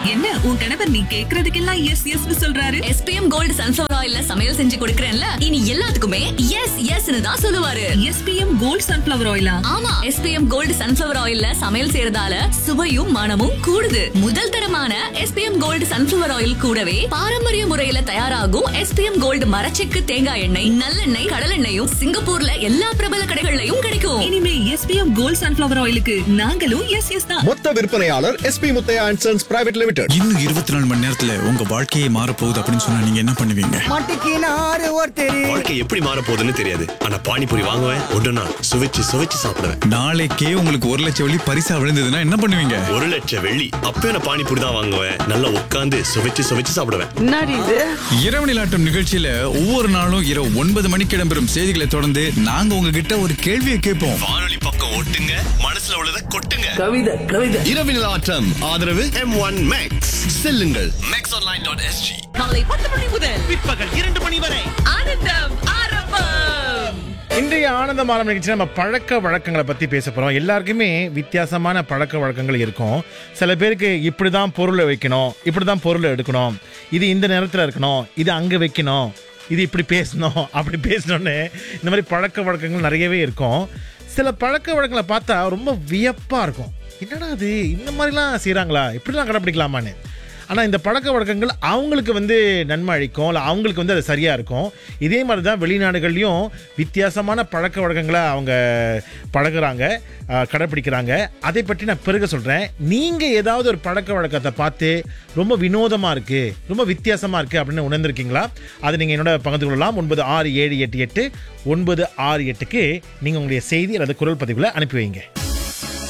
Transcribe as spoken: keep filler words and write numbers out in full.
என்ன உன் கணவர் நீ கேக்குறதுக்கெல்லாம் எஸ் எஸ் சொல்றாரு? எஸ்பிஎம் கோல்டு சன்ஃபிளவர் ஆயில்ல சமையல் செஞ்சு கொடுக்கறேன்ல, இனி எல்லாத்துக்குமே எஸ் எஸ்னு தான் சொல்லுவாரு. SPM gold sunflower ஆயிலா? ஆமா, எஸ்பிஎம் கோல்டு சன்ஃபிளவர் ஆயில்ல சமையல் செய்யறதால சுவையும் மனமும் கூடுது. முதல் தரமான எஸ்பிஎம் கோல்டு சன்ஃபிளவர் ஆயில் கூடவே பாரம்பரிய முறையில தயாராகும் எஸ்பிஎம் கோல்டு மரச்செக்கு தேங்காய் எண்ணெய், நல்லெண்ணெய், கடலெண்ணெயும் சிங்கப்பூர்ல எல்லா பிரபல கடைகள்லயும் கிடைக்கும். இனிமே எஸ்பிஎம் கோல்டு சன்ஃபிளவர் ஆயிலுக்கு நாங்களும் எஸ் எஸ் தான். மொத்த விற்பனையாளர் SP Muthiah and sons private limited. இன்னும் இருபத்தி நாலு மணி நேரத்துல உங்க வாழ்க்கையே மாற போகுது அப்படின்னு சொன்னா நீங்க என்ன பண்ணுவீங்க? வாழ்க்கை எப்படி மாற போகுதுன்னு தெரியாது, ஆனா பானிபூரி வாங்குவேன், ஒண்ணுனா சுவைச்சு சுவைச்சு சாப்பிடுவேன். நாளைக்கே உங்களுக்கு ஒரு லட்சம் வெள்ளி பரிசா விழுந்ததுன்னா என்ன பண்ணுவீங்க? ஒரு லட்சம் வெள்ளி அப்பவே நான் பானிபூரி தான் வாங்குவேன். நல்லா உட்காந்து சுவைச்சு சுவைச்சு சாப்பிடுவேன். இரவு நிலாட்டம் நிகழ்ச்சியில ஒவ்வொரு நாளும் இரவு ஒன்பது மணிக்கு இடம்பெறும் செய்திகளை தொடர்ந்து நாங்க உங்ககிட்ட ஒரு கேள்வியை கேட்போம். வானொலி பக்கம் ஓட்டுங்க, மனசுல உள்ளதை கொட்டுங்க. கவிதை கவிதை இரவு நிலாட்டம் ஆதரவு எம் ஒன் மேக்ஸ். செல்லுங்கள் மேக்ஸ் ஆன்லைன் டாட் எஸ்ஜி. காலை பத்து மணி முதல் பிற்பகல் இரண்டு மணி வரை ஆனந்தம் ஆரம்பம். இன்றைய ஆனந்தம் ஆரம்பம் நிகழ்ச்சி நம்ம பழக்க வழக்கங்களை பற்றி பேச போகிறோம். எல்லாருக்குமே வித்தியாசமான பழக்க வழக்கங்கள் இருக்கும். சில பேருக்கு இப்படி தான் பொருளை வைக்கணும், இப்படி தான் பொருளை எடுக்கணும், இது இந்த நேரத்தில் இருக்கணும், இது அங்கே வைக்கணும், இது இப்படி பேசணும், அப்படி பேசணும்னு இந்த மாதிரி பழக்க வழக்கங்கள் நிறையவே இருக்கும். சில பழக்க வழக்கங்களை பார்த்தா ரொம்ப வியப்பாக இருக்கும். என்னடா அது இந்த மாதிரிலாம் செய்கிறாங்களா, இப்படிலாம் கடைப்பிடிக்கலாமான்னு. ஆனால் இந்த பழக்க வழக்கங்கள் அவங்களுக்கு வந்து நன்மை அளிக்கும், இல்லை அவங்களுக்கு வந்து அது சரியாக இருக்கும். இதே மாதிரி தான் வெளிநாடுகள்லையும் வித்தியாசமான பழக்க வழக்கங்களை அவங்க பழகுறாங்க, கடைப்பிடிக்கிறாங்க. அதை பற்றி நான் பிறகு சொல்கிறேன். நீங்கள் ஏதாவது ஒரு பழக்க வழக்கத்தை பார்த்து ரொம்ப வினோதமாக இருக்குது, ரொம்ப வித்தியாசமாக இருக்குது அப்படின்னு உணர்ந்திருக்கீங்களா? அதை நீங்கள் என்னோட பகிர்ந்து கொள்ளலாம். ஒன்பது ஆறு ஏழு எட்டு எட்டு ஒன்பது ஆறு எட்டுக்கு நீங்கள் உங்களுடைய செய்தி அல்லது குரல் பதிவுகளை அனுப்பி வைங்க.